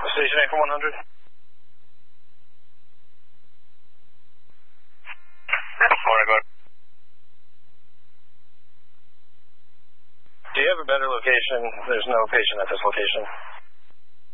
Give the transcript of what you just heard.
Station 8 for 100. Morning, guard. Do you have a better location? There's no patient at this location.